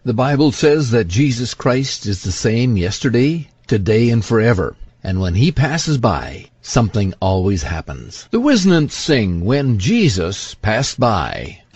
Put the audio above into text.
The Bible says that Jesus Christ is the same yesterday, today, and forever. And when he passes by, something always happens. The Wisnants sing, "When Jesus passed by."